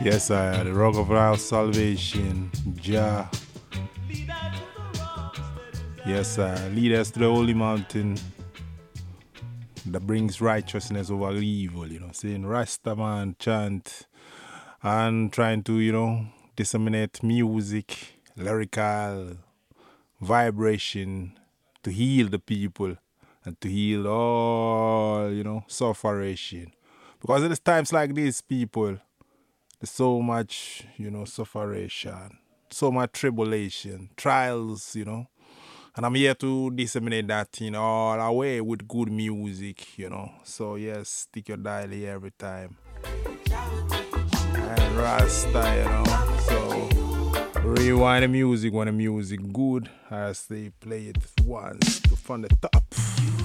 Yes, the rock of our salvation, Jah. Yes, lead us to the holy mountain that brings righteousness over evil, saying Rastaman chant and trying to, disseminate music, lyrical vibration to heal the people and to heal all, suffering. Because at times like this, people, there's so much, sufferation, so much tribulation, trials, And I'm here to disseminate that in all our way with good music, So yes, stick your dial here every time. And Rasta, So rewind the music when the music good. As they play it once from the top.